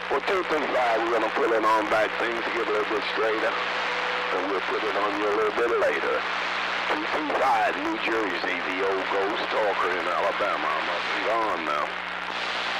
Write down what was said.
Well, 235, we're going to pull it on back things to get a little bit straighter. And we'll put it on you a little bit later. 225, New Jersey, the old ghost talker in Alabama. I'm up and gone now.